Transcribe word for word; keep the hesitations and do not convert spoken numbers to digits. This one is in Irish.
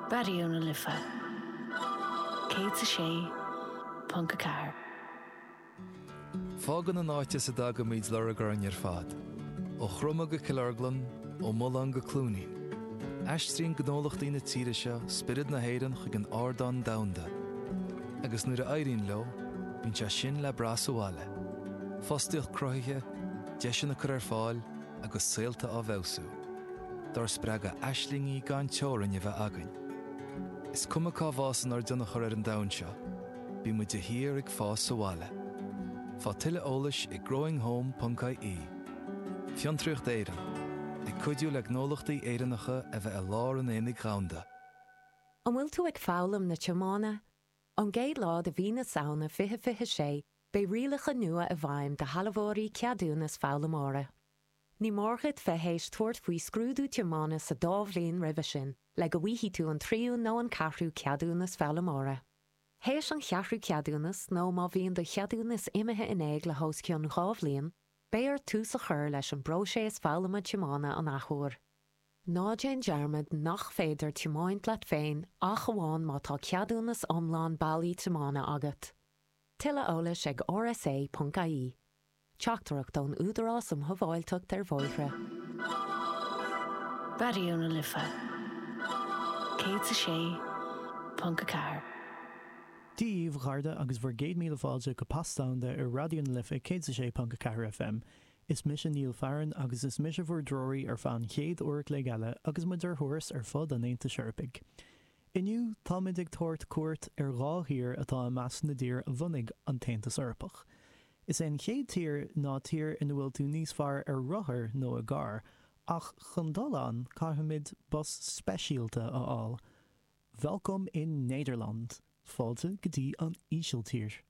Bariúna lifa. Cé sa sé Punca Car. Fágan an áite sa dag go míid le gar an ar fad. Ó chroma go Killarglan, ó Mullan go Clúnaí. Aistrín gnólachtaí na tíre seo spirid na héireann chuig an ardán damhanda. Agus nuair a éiríonn leo, bíonn sé sin le bras uaile. Fostaíocht cruthaithe, deisen na cur ar fáil agus saolta á bhebhsú. Dar spreaga aislingaí gan teorann a bheith againn. Is cuma cá bhásan ar duna chur ar an damhan seo, bí mu de hir ag fás uaile. Fá tuile eolais i growing home dot I E. Fiontrúcht éireann. Ag cuidiú le gnólachtaí éireannacha a bheith a lár an éananig ghaunda. An bhfuil tú ag fálam na teamána, an géad lá de bhí na saona fiche fiche sé, bé rialacha nua a bhaim de halabhóirí ceadúnas fálamóra. Ní mórchad fehéis tuairt faoi scrúdú teamána sa dábhlíon ribhe sin, le go bhíhí tú an tríú nó an cathrú ceadúnas fálamóra. Héis an cheathrú ceadúnas nó má bhíon do cheadúnas imethe in éig le hós ceann gábhlíon, béar tú sa chur leis an broséis fálama teamána an achúir. Ná Jane Jarmad nach féidir teamáint leat féin ach amháin má tá ceadúnas omláin bailí teamána agat. Tuile eolais ag R S A dot I E. Teachtarach don údarás am thomháilteacht ar bhóithre. Bariúna lifa. Cé sa sé Punca Car. Díomh Garda agus bhar géad míle fáilte go pastáanda ar radioúna lifa cé sa sé Punca Car F M. Is mis an Níl Farran agus is mis a bhór droirí ar fan chéad uair le gaile agus mu ar thuras ar fud an éanta seirpig. Iniu táid ag tuairt cuairt ar ráthír atá a meas na dír a bhunaigh an taontas orpach. Is an chéad tír ná tír ina bhfuil tú níos fearr ar rothair nó a gar, ach chun dul-an caithimid bus speisialta a fháil. Welkom in Nederland. Fáilte go dtí an ísealtír.